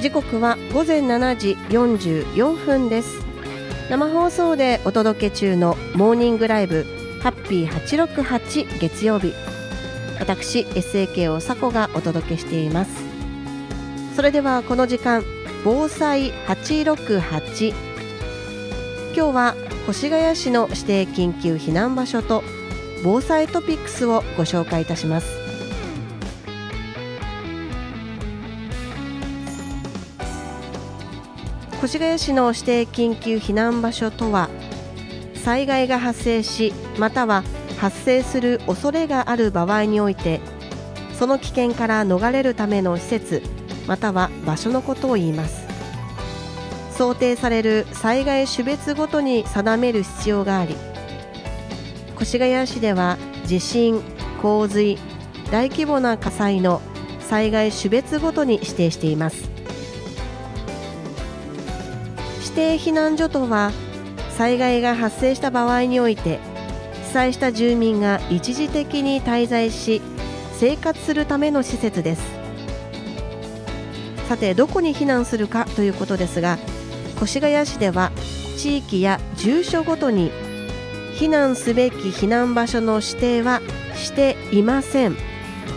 時刻は午前7時44分です。生放送でお届け中のモーニングライブハッピー868月曜日、私 SAK 大迫がお届けしています。それではこの時間、防災868、今日は越谷市の指定緊急避難場所と防災トピックスをご紹介いたします。越谷市の指定緊急避難場所とは、災害が発生し、または発生する恐れがある場合において、その危険から逃れるための施設または場所のことを言います。想定される災害種別ごとに定める必要があり、越谷市では地震、洪水、大規模な火災の災害種別ごとに指定しています。指定避難所とは、災害が発生した場合において被災した住民が一時的に滞在し生活するための施設です。さて、どこに避難するかということですが、越谷市では地域や住所ごとに避難すべき避難場所の指定はしていません。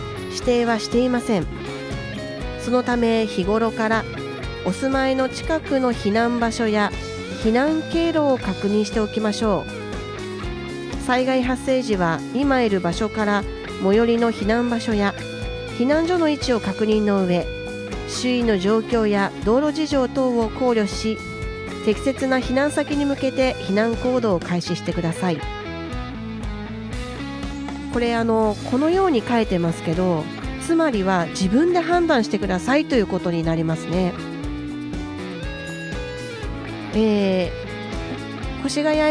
そのため日頃からお住まいの近くの避難場所や避難経路を確認しておきましょう。災害発生時は今いる場所から最寄りの避難場所や避難所の位置を確認の上、周囲の状況や道路事情等を考慮し、適切な避難先に向けて避難行動を開始してください。これこのように書いてますけど、つまりは自分で判断してくださいということになりますね。越谷